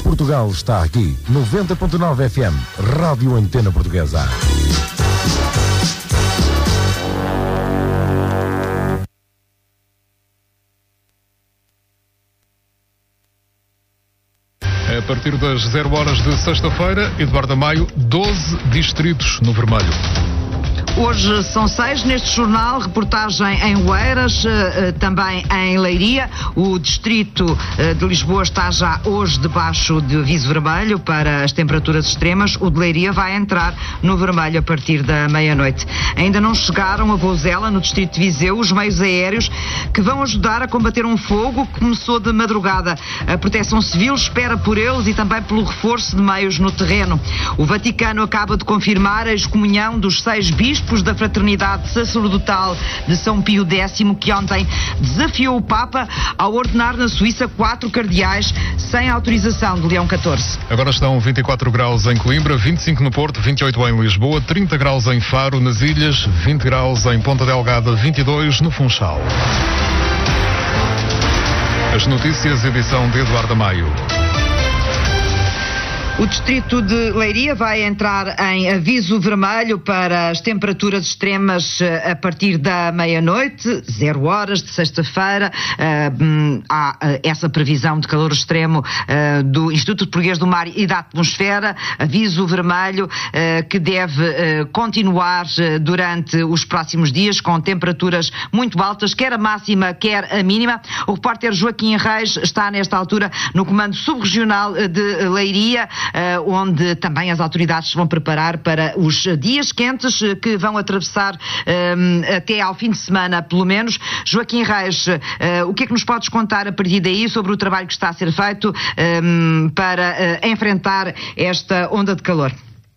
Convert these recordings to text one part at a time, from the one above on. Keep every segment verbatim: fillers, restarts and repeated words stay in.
Portugal está aqui. noventa ponto nove F M, Rádio Antena Portuguesa. A partir das zero horas de sexta-feira, Eduardo Amaio, doze distritos no vermelho. Hoje são seis neste jornal, reportagem em Oeiras, também em Leiria. O distrito de Lisboa está já hoje debaixo de aviso vermelho para as temperaturas extremas. O de Leiria vai entrar no vermelho a partir da meia-noite. Ainda não chegaram a Vouzela, no distrito de Viseu, os meios aéreos que vão ajudar a combater um fogo que começou de madrugada. A Proteção Civil espera por eles e também pelo reforço de meios no terreno. O Vaticano acaba de confirmar a excomunhão dos seis bispos da Fraternidade Sacerdotal de São Pio X, que ontem desafiou o Papa ao ordenar na Suíça quatro cardeais sem autorização de Leão catorze. Agora estão vinte e quatro graus em Coimbra, vinte e cinco no Porto, vinte e oito em Lisboa, trinta graus em Faro, nas Ilhas, vinte graus em Ponta Delgada, vinte e dois no Funchal. As notícias, edição de Eduardo Amaio. O distrito de Leiria vai entrar em aviso vermelho para as temperaturas extremas a partir da meia-noite, zero horas de sexta-feira. Uh, há uh, essa previsão de calor extremo uh, do Instituto Português do Mar e da Atmosfera, aviso vermelho uh, que deve uh, continuar uh, durante os próximos dias com temperaturas muito altas, quer a máxima, quer a mínima. O repórter Joaquim Reis está nesta altura no Comando Subregional de Leiria, Uh, onde também as autoridades se vão preparar para os dias quentes uh, que vão atravessar uh, até ao fim de semana, pelo menos. Joaquim Reis, uh, o que é que nos podes contar a partir daí sobre o trabalho que está a ser feito uh, para uh, enfrentar esta onda de calor?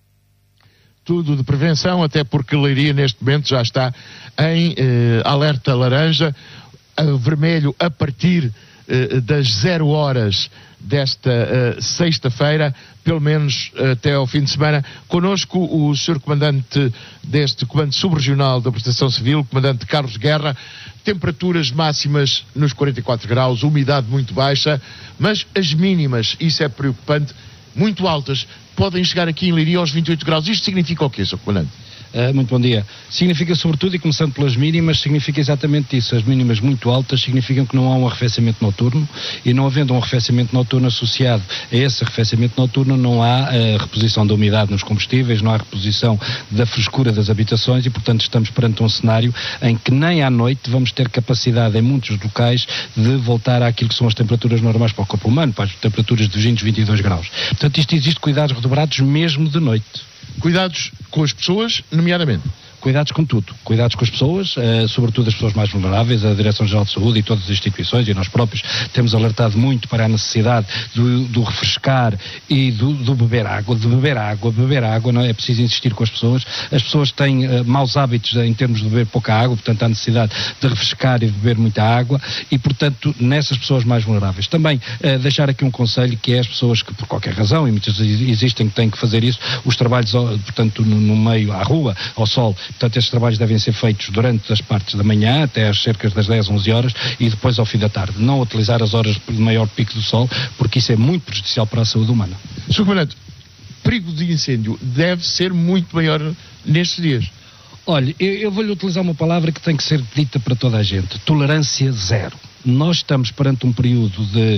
Tudo de prevenção, até porque Leiria neste momento já está em eh, alerta laranja, uh, vermelho a partir uh, das zero horas desta uh, sexta-feira, pelo menos uh, até ao fim de semana. Connosco o senhor Comandante deste Comando Subregional da Proteção Civil, o Comandante Carlos Guerra. Temperaturas máximas nos quarenta e quatro graus, umidade muito baixa, mas as mínimas, isso é preocupante, muito altas, podem chegar aqui em Leiria aos vinte e oito graus. Isto significa o quê, senhor Comandante? Uh, muito bom dia. Significa sobretudo, e começando pelas mínimas, significa exatamente isso. As mínimas muito altas significam que não há um arrefecimento noturno, e não havendo um arrefecimento noturno associado a esse arrefecimento noturno, não há uh, reposição da umidade nos combustíveis, não há reposição da frescura das habitações, e portanto estamos perante um cenário em que nem à noite vamos ter capacidade em muitos locais de voltar àquilo que são as temperaturas normais para o corpo humano, para as temperaturas de vinte, vinte e dois graus. Portanto, isto existe cuidados redobrados mesmo de noite. Cuidados com as pessoas, nomeadamente? Cuidados com tudo, cuidados com as pessoas, uh, sobretudo as pessoas mais vulneráveis. A Direção-Geral de Saúde e todas as instituições e nós próprios temos alertado muito para a necessidade do, do refrescar e do, do beber água, de beber água, beber água, não é? É preciso insistir com as pessoas. As pessoas têm uh, maus hábitos em termos de beber pouca água, portanto há necessidade de refrescar e de beber muita água e, portanto, nessas pessoas mais vulneráveis. Também uh, deixar aqui um conselho, que é as pessoas que, por qualquer razão, e muitas existem que têm que fazer isso, os trabalhos, portanto, no, no meio, à rua, ao sol. Portanto, estes trabalhos devem ser feitos durante as partes da manhã, até às cerca das dez, onze horas, e depois ao fim da tarde. Não utilizar as horas de maior pico do sol, porque isso é muito prejudicial para a saúde humana. senhor Comandante, perigo de incêndio deve ser muito maior nestes dias. Olha, eu, eu vou-lhe utilizar uma palavra que tem que ser dita para toda a gente: tolerância zero. Nós estamos perante um período de,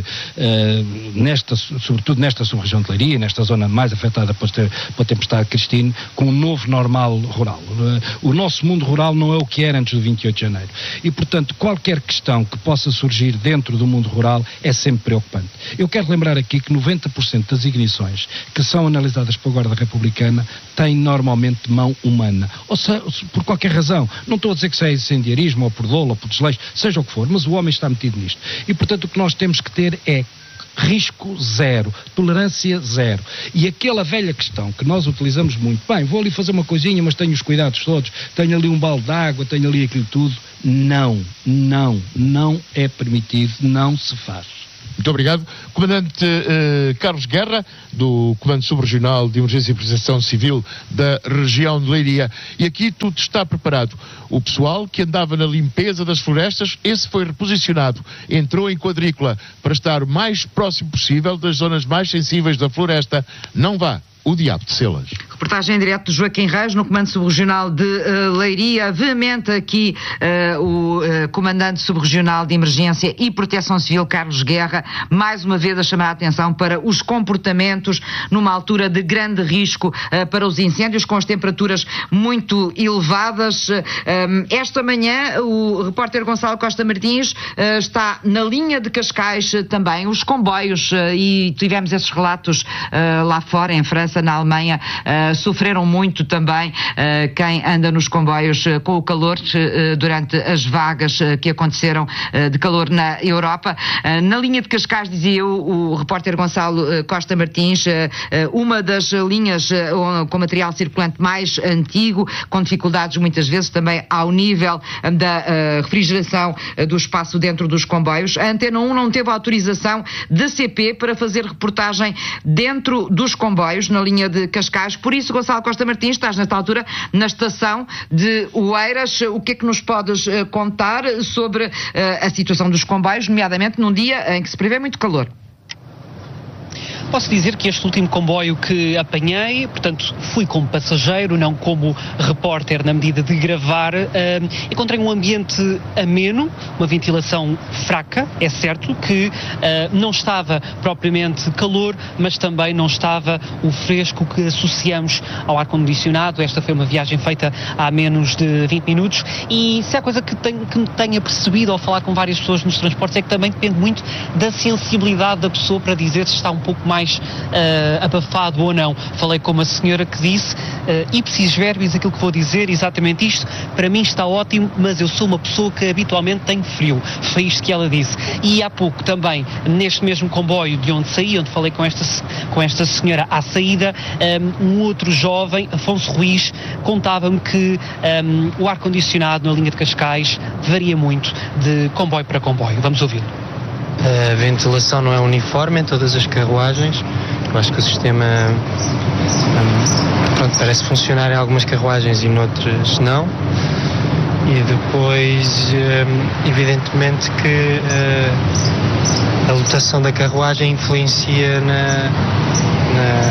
uh, nesta, sobretudo nesta sub-região de Leiria, nesta zona mais afetada pela tempestade Cristine, com um novo normal rural. Uh, o nosso mundo rural não é o que era antes do vinte e oito de janeiro. E, portanto, qualquer questão que possa surgir dentro do mundo rural é sempre preocupante. Eu quero lembrar aqui que noventa por cento das ignições que são analisadas pela Guarda Republicana têm normalmente mão humana. Ou seja, por qualquer razão. Não estou a dizer que seja incendiarismo, ou por dolo, ou por desleixo, seja o que for, mas o homem está metido nisto. E, portanto, o que nós temos que ter é risco zero, tolerância zero. E aquela velha questão que nós utilizamos muito, bem, vou ali fazer uma coisinha, mas tenho os cuidados todos, tenho ali um balde de água, tenho ali aquilo tudo. Não, não, não é permitido, não se faz. Muito obrigado. Comandante uh, Carlos Guerra, do Comando Subregional de Emergência e Proteção Civil da região de Leiria. E aqui tudo está preparado. O pessoal que andava na limpeza das florestas, esse foi reposicionado. Entrou em quadrícula para estar o mais próximo possível das zonas mais sensíveis da floresta. Não vá o diabo de Celas. Reportagem em direto de Joaquim Reis, no Comando Subregional de uh, Leiria. Veemente aqui uh, o uh, Comandante Subregional de Emergência e Proteção Civil, Carlos Guerra, mais uma vez a chamar a atenção para os comportamentos numa altura de grande risco uh, para os incêndios, com as temperaturas muito elevadas. Uh, um, esta manhã, o repórter Gonçalo Costa Martins uh, está na linha de Cascais uh, também, os comboios, uh, e tivemos esses relatos uh, lá fora, em França, na Alemanha, uh, sofreram muito também uh, quem anda nos comboios uh, com o calor uh, durante as vagas uh, que aconteceram uh, de calor na Europa. Uh, na linha de Cascais, dizia o, o repórter Gonçalo uh, Costa Martins, uh, uh, uma das linhas uh, com material circulante mais antigo, com dificuldades muitas vezes também ao nível uh, da uh, refrigeração uh, do espaço dentro dos comboios. A Antena um não teve autorização da C P para fazer reportagem dentro dos comboios, na linha de Cascais. Por isso, Gonçalo Costa Martins, estás nesta altura na estação de Oeiras. O que é que nos podes uh, contar sobre uh, a situação dos comboios, nomeadamente num dia em que se prevê muito calor? Posso dizer que este último comboio que apanhei, portanto, fui como passageiro, não como repórter na medida de gravar, uh, encontrei um ambiente ameno, uma ventilação fraca, é certo que uh, não estava propriamente calor, mas também não estava o fresco que associamos ao ar-condicionado. Esta foi uma viagem feita há menos de vinte minutos e se há coisa que, tenho, que me tenha percebido ao falar com várias pessoas nos transportes é que também depende muito da sensibilidade da pessoa para dizer se está um pouco mais mais uh, abafado ou não. Falei com uma senhora que disse, uh, ipsis verbis, aquilo que vou dizer, exatamente isto, para mim está ótimo, mas eu sou uma pessoa que habitualmente tem frio. Foi isto que ela disse. E há pouco também, neste mesmo comboio de onde saí, onde falei com esta, com esta senhora à saída, um, um outro jovem, Afonso Ruiz, contava-me que um, o ar-condicionado na linha de Cascais varia muito de comboio para comboio. Vamos ouvir. A ventilação não é uniforme em todas as carruagens. Eu acho que o sistema um, pronto, parece funcionar em algumas carruagens e noutras não. E depois, um, evidentemente que uh, a lotação da carruagem influencia na, na,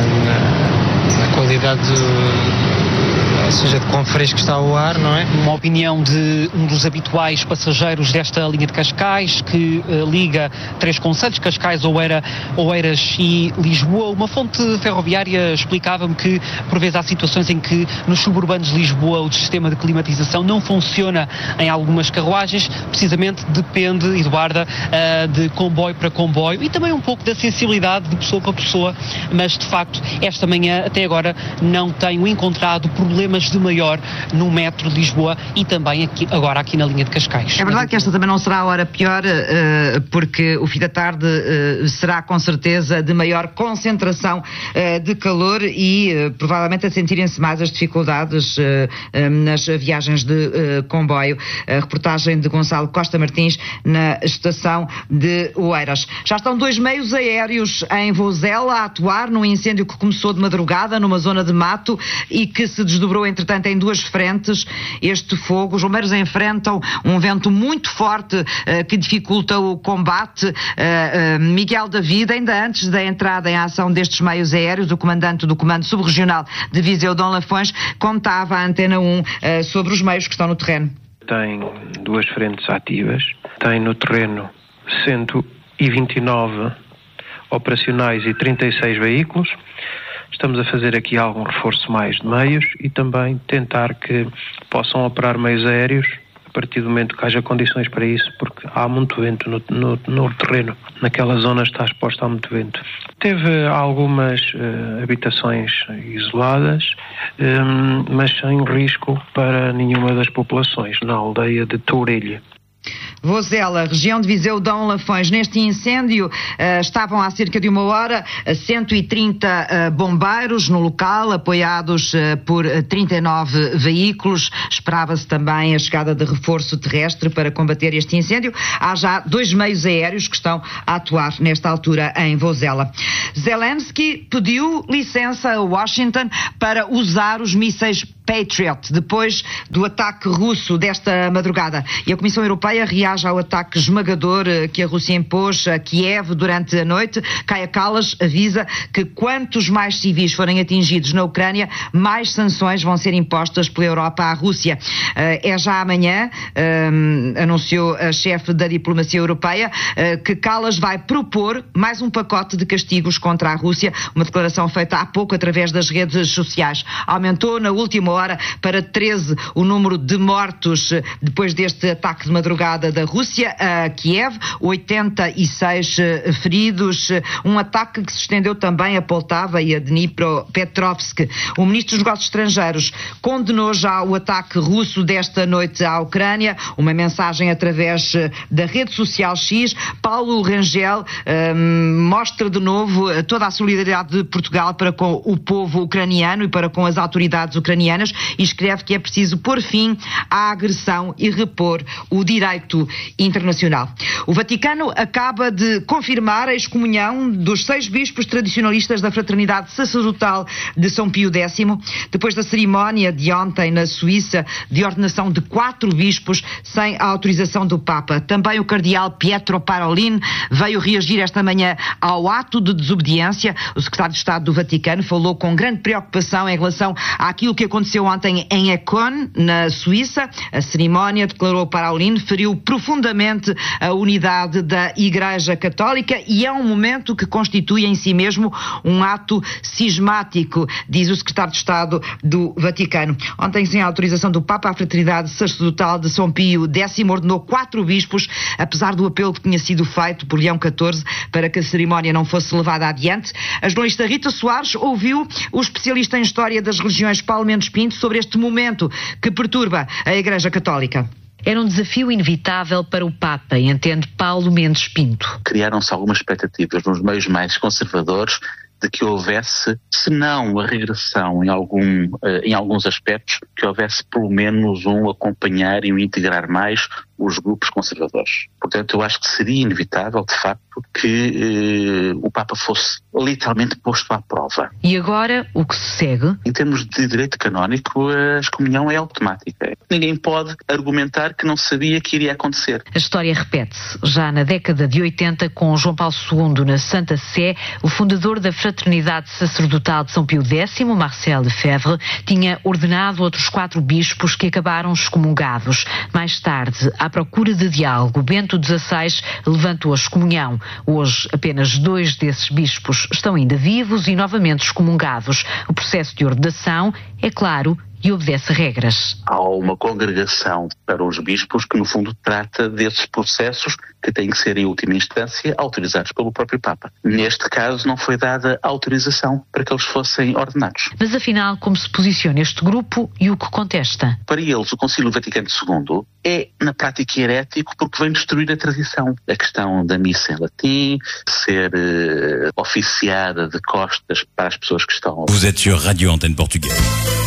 na, na qualidade do, ou seja, de quão fresco está o ar, não é? Uma opinião de um dos habituais passageiros desta linha de Cascais, que uh, liga três concelhos, Cascais, Oeiras, Oeiras e Lisboa. Uma fonte ferroviária explicava-me que, por vezes, há situações em que nos suburbanos de Lisboa o sistema de climatização não funciona em algumas carruagens. Precisamente depende, Eduarda, uh, de comboio para comboio e também um pouco da sensibilidade de pessoa para pessoa, mas, de facto, esta manhã, até agora, não tenho encontrado problemas de maior no metro de Lisboa e também aqui, agora aqui na linha de Cascais. É verdade que esta também não será a hora pior, uh, porque o fim da tarde uh, será com certeza de maior concentração uh, de calor e uh, provavelmente a sentirem-se mais as dificuldades uh, uh, nas viagens de uh, comboio. A reportagem de Gonçalo Costa Martins na estação de Oeiras. Já estão dois meios aéreos em Vozela a atuar num incêndio que começou de madrugada numa zona de mato e que se desdobrou entretanto em duas frentes. Este fogo, os bombeiros enfrentam um vento muito forte uh, que dificulta o combate. Uh, uh, Miguel David, ainda antes da entrada em ação destes meios aéreos, o comandante do Comando Subregional de Viseu, Dom Lafões, contava à Antena um uh, sobre os meios que estão no terreno. Tem duas frentes ativas, tem no terreno cento e vinte e nove operacionais e trinta e seis veículos. Estamos a fazer aqui algum reforço mais de meios e também tentar que possam operar meios aéreos a partir do momento que haja condições para isso, porque há muito vento no, no, no terreno. Naquela zona está exposta a muito vento. Teve algumas uh, habitações isoladas, um, mas sem risco para nenhuma das populações, na aldeia de Tourelha. Vozela, região de Viseu, Dão Lafões. Neste incêndio uh, estavam há cerca de uma hora uh, cento e trinta uh, bombeiros no local, apoiados uh, por uh, trinta e nove veículos. Esperava-se também a chegada de reforço terrestre para combater este incêndio. Há já dois meios aéreos que estão a atuar nesta altura em Vozela. Zelensky pediu licença a Washington para usar os mísseis Patriot, depois do ataque russo desta madrugada. E a Comissão Europeia reage ao ataque esmagador que a Rússia impôs a Kiev durante a noite. Kaja Kallas avisa que quantos mais civis forem atingidos na Ucrânia, mais sanções vão ser impostas pela Europa à Rússia. É já amanhã, anunciou a chefe da diplomacia europeia, que Kallas vai propor mais um pacote de castigos contra a Rússia, uma declaração feita há pouco através das redes sociais. Aumentou na última hora para treze o número de mortos depois deste ataque de madrugada da Rússia a Kiev, oitenta e seis feridos, um ataque que se estendeu também a Poltava e a Dnipropetrovsk. O ministro dos Negócios Estrangeiros condenou já o ataque russo desta noite à Ucrânia, uma mensagem através da rede social X. Paulo Rangel um, mostra de novo toda a solidariedade de Portugal para com o povo ucraniano e para com as autoridades ucranianas, e escreve que é preciso pôr fim à agressão e repor o direito internacional. O Vaticano acaba de confirmar a excomunhão dos seis bispos tradicionalistas da Fraternidade Sacerdotal de São Pio X, depois da cerimónia de ontem na Suíça de ordenação de quatro bispos sem a autorização do Papa. Também o cardeal Pietro Parolin veio reagir esta manhã ao ato de desobediência. O secretário de Estado do Vaticano falou com grande preocupação em relação àquilo que aconteceu ontem em Econ, na Suíça. A cerimónia, declarou Parolin, feriu profundamente a unidade da Igreja Católica e é um momento que constitui em si mesmo um ato cismático, diz o secretário de Estado do Vaticano. Ontem, sem a autorização do Papa, a Fraternidade Sacerdotal de São Pio X ordenou quatro bispos, apesar do apelo que tinha sido feito por Leão catorze para que a cerimónia não fosse levada adiante. A jornalista Rita Soares ouviu o especialista em História das Religiões Paulo Mendes Pinto sobre este momento que perturba a Igreja Católica. Era um desafio inevitável para o Papa, entende Paulo Mendes Pinto. Criaram-se algumas expectativas nos meios mais conservadores de que houvesse, se não a regressão em, algum, em alguns aspectos, que houvesse pelo menos um acompanhar e um integrar mais os grupos conservadores. Portanto, eu acho que seria inevitável, de facto, que eh, o Papa fosse literalmente posto à prova. E agora, o que se segue? Em termos de direito canónico, a excomunhão é automática. Ninguém pode argumentar que não sabia que iria acontecer. A história repete-se. Já na década de oitenta, com João Paulo segundo na Santa Sé, o fundador da Fraternidade Sacerdotal de São Pio X, Marcel Lefebvre, tinha ordenado outros quatro bispos que acabaram excomungados. Mais tarde, à procura de diálogo, Bento dezasseis levantou a excomunhão. Hoje, apenas dois desses bispos estão ainda vivos e novamente excomungados. O processo de ordenação é claro e obedece regras. Há uma congregação para os bispos que, no fundo, trata desses processos que têm que ser, em última instância, autorizados pelo próprio Papa. Neste caso, não foi dada autorização para que eles fossem ordenados. Mas, afinal, como se posiciona este grupo e o que contesta? Para eles, o Concílio Vaticano segundo é, na prática, herético porque vem destruir a tradição. A questão da missa em latim, ser uh, oficiada de costas para as pessoas que estão... Vous êtes sur Radio Antenne Portugaise.